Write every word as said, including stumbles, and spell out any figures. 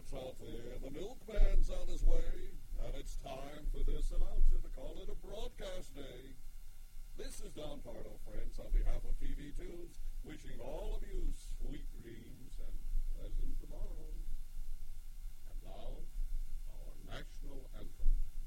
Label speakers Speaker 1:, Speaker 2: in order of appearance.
Speaker 1: folks out there. The milkman's on his way, and it's time for this announcer to call it a broadcast day. This is Don Pardo